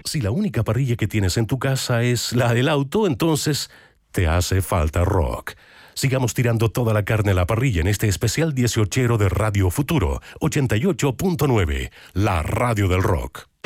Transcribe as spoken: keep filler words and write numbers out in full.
Si la única parrilla que tienes en tu casa es la del auto, entonces te hace falta rock. Sigamos tirando toda la carne a la parrilla en este especial dieciochero de Radio Futuro ochenta y ocho punto nueve, la radio del rock.